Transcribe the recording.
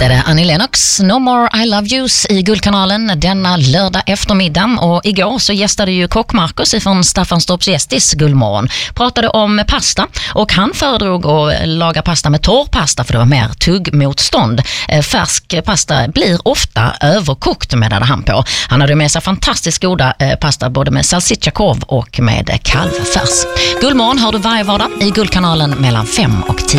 Visst är det Annie Lennox, No More I Love Yous i Guldkanalen denna lördag eftermiddag. Och igår så gästade ju kock Marcus ifrån Staffanstorps Gästis Guldmorgon. Pratade om pasta och han föredrog att laga pasta med torr pasta för det var mer tuggmotstånd. Färsk pasta blir ofta överkokt menade han på. Han hade med sig fantastiskt goda pasta både med salsichakorv och med kalvfärs. Guldmorgon har du varje vardag i Guldkanalen mellan 5 och 10.